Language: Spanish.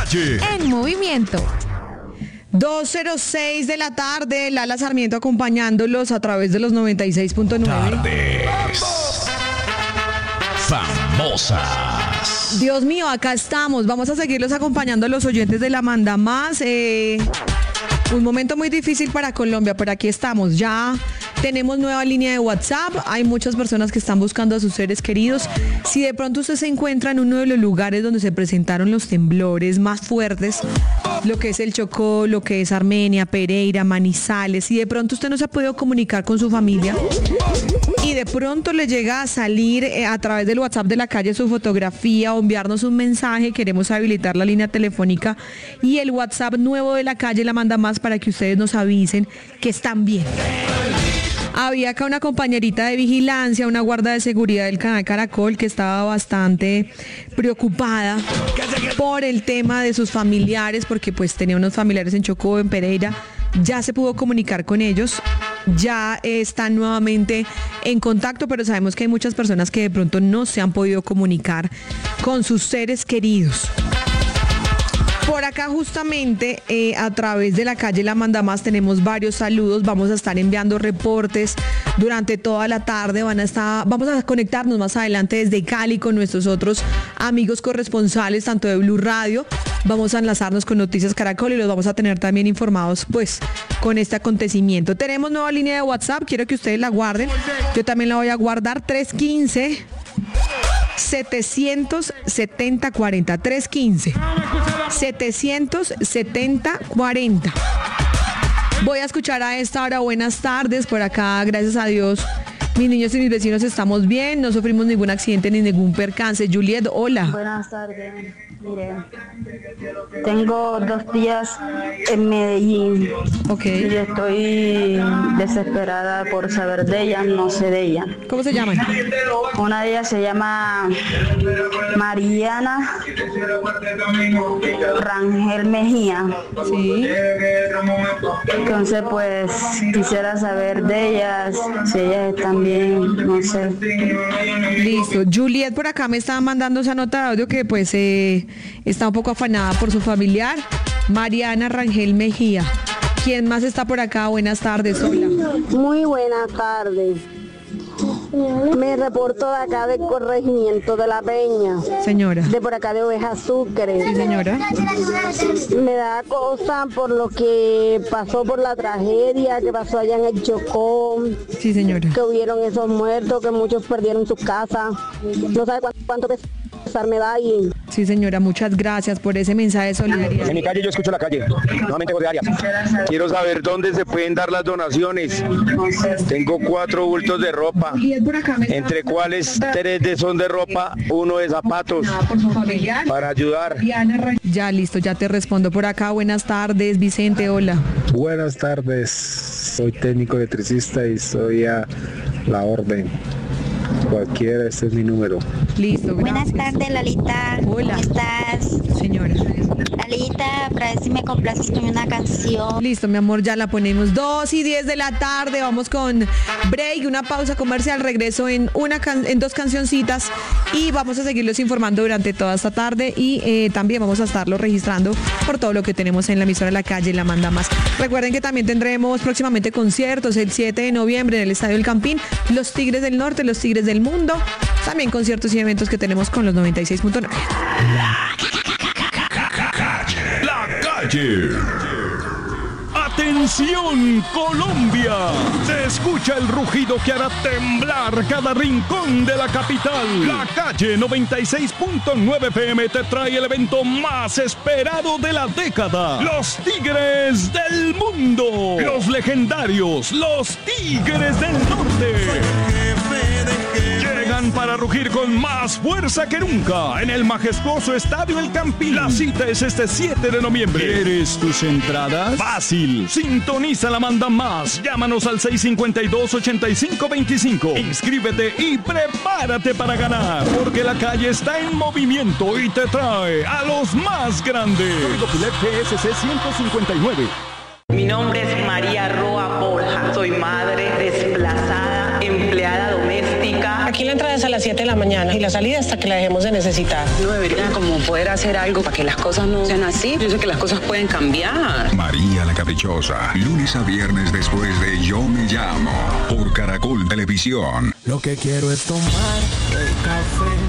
Calle en movimiento. 2:06 de la tarde, Lala Sarmiento acompañándolos a través de los 96.9. Tardes Famosas. Dios mío, acá estamos. Vamos a seguirlos acompañando a los oyentes de la Manda Más. Un momento muy difícil para Colombia, pero aquí estamos. Ya tenemos nueva línea de WhatsApp. Hay muchas personas que están buscando a sus seres queridos. Si de pronto usted se encuentra en uno de los lugares donde se presentaron los temblores más fuertes, lo que es el Chocó, lo que es Armenia, Pereira, Manizales, si de pronto usted no se ha podido comunicar con su familia y de pronto le llega a salir a través del WhatsApp de la calle su fotografía o enviarnos un mensaje, queremos habilitar la línea telefónica y el WhatsApp nuevo de la calle La Manda Más para que ustedes nos avisen que están bien. Había acá una compañerita de vigilancia, una guarda de seguridad del canal Caracol que estaba bastante preocupada por el tema de sus familiares, porque pues tenía unos familiares en Chocó, en Pereira. Ya se pudo comunicar con ellos, ya están nuevamente en contacto, pero sabemos que hay muchas personas que de pronto no se han podido comunicar con sus seres queridos. Por acá justamente a través de la calle La Manda Más tenemos varios saludos, vamos a estar enviando reportes durante toda la tarde, vamos a conectarnos más adelante desde Cali con nuestros otros amigos corresponsales, tanto de Blue Radio, vamos a enlazarnos con Noticias Caracol y los vamos a tener también informados pues con este acontecimiento. Tenemos nueva línea de WhatsApp, quiero que ustedes la guarden, yo también la voy a guardar, 315-770-40, 315-770-40. Voy a escuchar a esta hora. Buenas tardes, por acá, gracias a Dios, mis niños y mis vecinos estamos bien, no sufrimos ningún accidente ni ningún percance. Juliet, hola. Buenas tardes, mire, tengo 2 días en Medellín. Ok. Y estoy desesperada por saber de ella, no sé de ella. ¿Cómo se llaman? Una de ellas se llama Mariana Rangel Mejía. Sí. Entonces pues quisiera saber de ellas, si ellas están bien, no sé. Listo. Juliet por acá me estaba mandando esa nota de audio que pues está un poco afanada por su familiar, Mariana Rangel Mejía. ¿Quién más está por acá? Buenas tardes, hola. Muy buenas tardes. Me reporto de acá del corregimiento de La Peña. Señora. De por acá de Ovejas Sucre. Sí, señora. Me da cosa por lo que pasó, por la tragedia que pasó allá en el Chocó. Sí, señora. Que hubieron esos muertos, que muchos perdieron sus casas. No sabe cuánto pesar me da ahí. Sí, señora, muchas gracias por ese mensaje de solidaridad. En mi calle yo escucho la calle, nuevamente José Arias. Quiero saber dónde se pueden dar las donaciones. Tengo 4 bultos de ropa, entre cuales 3 son de ropa, 1 de zapatos, para ayudar. Ya, listo, ya te respondo por acá. Buenas tardes, Vicente, hola. Buenas tardes, soy técnico electricista y soy a la orden. Cualquiera, este es mi número. Listo, gracias. Buenas tardes, Lalita. Hola. ¿Cómo estás? Señora. Lalita, para ver si me complaces con una canción. Listo, mi amor, ya la ponemos. 2:10 de la tarde, vamos con break, una pausa comercial, regreso en 2 cancioncitas y vamos a seguirlos informando durante toda esta tarde y también vamos a estarlo registrando por todo lo que tenemos en la emisora de la calle La Manda Más. Recuerden que también tendremos próximamente conciertos el 7 de noviembre en el Estadio El Campín, los Tigres del Norte, los Tigres del Mundo, también conciertos y eventos que tenemos con los 96.9. La calle. ¡Atención, Colombia! Se escucha el rugido que hará temblar cada rincón de la capital. La calle 96.9 FM te trae el evento más esperado de la década. Los Tigres del Mundo. Los legendarios, los Tigres del Norte. Llegan para rugir con más fuerza que nunca en el majestuoso Estadio El Campín. La cita es este 7 de noviembre. ¿Quieres tus entradas? Fácil. Sintoniza La Manda Más. Llámanos al 652-8525. Inscríbete y prepárate para ganar. Porque la calle está en movimiento y te trae a los más grandes. Código PILEP PSC 159. Mi nombre es María Roa Borja. Soy madre desplazada, empleada doméstica. Aquí la entrada es a las 7 de la mañana y la salida hasta que la dejemos de necesitar. No debería como poder hacer algo para que las cosas no sean así. Yo sé que las cosas pueden cambiar. María la Caprichosa, lunes a viernes después de Yo Me Llamo, por Caracol Televisión. Lo que quiero es tomar el café